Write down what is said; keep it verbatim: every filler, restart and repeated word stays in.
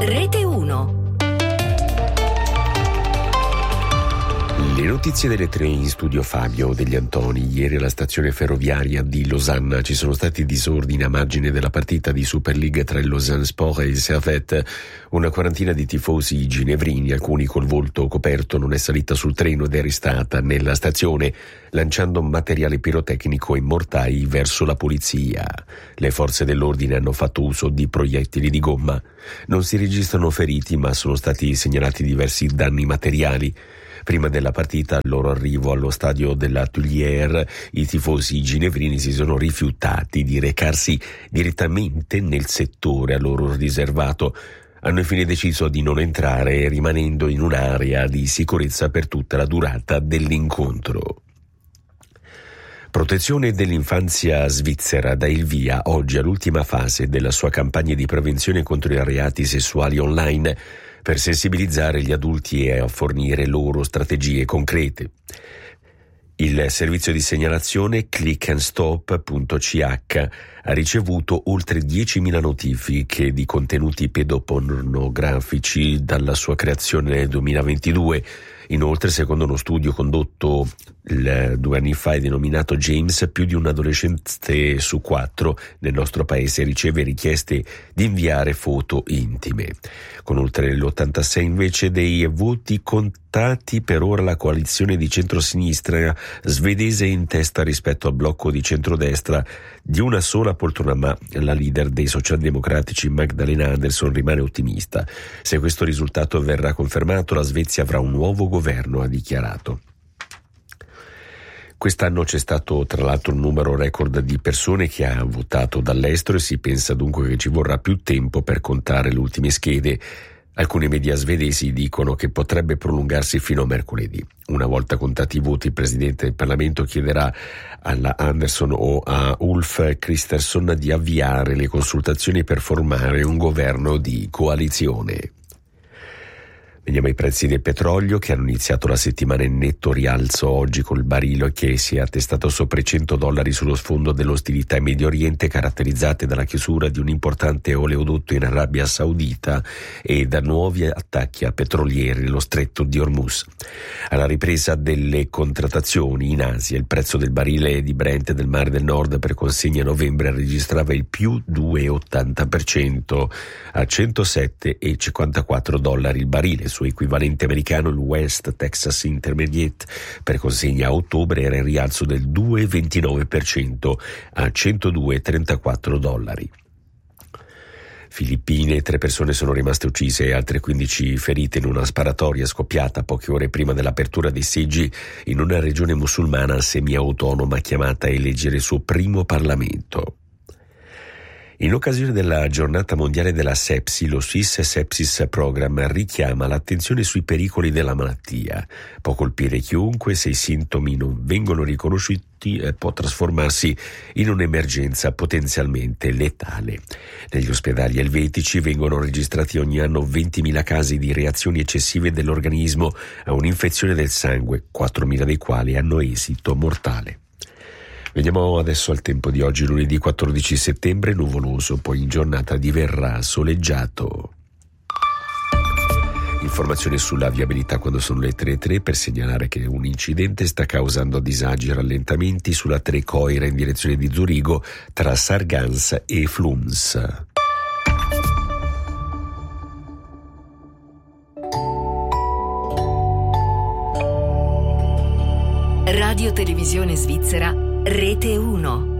Rete uno. Le notizie delle tre in studio Fabio Degli Antoni. Ieri alla stazione ferroviaria di Losanna ci sono stati disordini a margine della partita di Super League tra il Lausanne Sport e il Servette. Una quarantina di tifosi ginevrini, alcuni col volto coperto, non è salita sul treno ed è restata nella stazione lanciando materiale pirotecnico e mortai verso la polizia. Le forze dell'ordine hanno fatto uso di proiettili di gomma. Non si registrano feriti, ma sono stati segnalati diversi danni materiali. Prima della partita, al loro arrivo allo stadio della Tuilière, i tifosi ginevrini si sono rifiutati di recarsi direttamente nel settore a loro riservato. Hanno infine deciso di non entrare, rimanendo in un'area di sicurezza per tutta la durata dell'incontro. Protezione dell'infanzia svizzera dà il via oggi all'ultima fase della sua campagna di prevenzione contro i reati sessuali online, per sensibilizzare gli adulti e a fornire loro strategie concrete. Il servizio di segnalazione click and stop punto c h ha ricevuto oltre diecimila notifiche di contenuti pedopornografici dalla sua creazione nel duemilaventidue. Inoltre, secondo uno studio condotto il, due anni fa e denominato James, più di un adolescente su quattro nel nostro paese riceve richieste di inviare foto intime. Con oltre l'ottantasei invece dei voti contati, per ora la coalizione di centrosinistra svedese è in testa rispetto al blocco di centrodestra di una sola poltrona, ma la leader dei socialdemocratici Magdalena Andersson rimane ottimista. Se questo risultato verrà confermato, la Svezia avrà un nuovo governo, ha dichiarato. Quest'anno c'è stato tra l'altro un numero record di persone che ha votato dall'estero e si pensa dunque che ci vorrà più tempo per contare le ultime schede. Alcuni media svedesi dicono che potrebbe prolungarsi fino a mercoledì. Una volta contati i voti, il Presidente del Parlamento chiederà alla Andersson o a Ulf Kristersson di avviare le consultazioni per formare un governo di coalizione. Veniamo ai prezzi del petrolio, che hanno iniziato la settimana in netto rialzo oggi col barile che si è attestato sopra i cento dollari sullo sfondo dell'ostilità in Medio Oriente, caratterizzate dalla chiusura di un importante oleodotto in Arabia Saudita e da nuovi attacchi a petrolieri nello stretto di Hormuz. Alla ripresa delle contrattazioni in Asia, il prezzo del barile di Brent del Mare del Nord per consegna a novembre registrava il più due virgola ottanta per cento a centosette virgola cinquantaquattro dollari il barile. Suo equivalente americano, il West Texas Intermediate, per consegna a ottobre era in rialzo del due virgola ventinove per cento a centodue virgola trentaquattro dollari. Filippine, tre persone sono rimaste uccise e altre quindici ferite in una sparatoria scoppiata poche ore prima dell'apertura dei seggi in una regione musulmana semi-autonoma chiamata a eleggere il suo primo Parlamento. In occasione della giornata mondiale della sepsi, lo Swiss Sepsis Program richiama l'attenzione sui pericoli della malattia. Può colpire chiunque, se i sintomi non vengono riconosciuti eh, può trasformarsi in un'emergenza potenzialmente letale. Negli ospedali elvetici vengono registrati ogni anno ventimila casi di reazioni eccessive dell'organismo a un'infezione del sangue, quattromila dei quali hanno esito mortale. Veniamo adesso al tempo di oggi, lunedì quattordici settembre, nuvoloso, poi in giornata diverrà soleggiato. Informazioni sulla viabilità quando sono le tre e tre, per segnalare che un incidente sta causando disagi e rallentamenti sulla tre Coira in direzione di Zurigo tra Sargans e Flums. Radio Televisione Svizzera, Rete uno.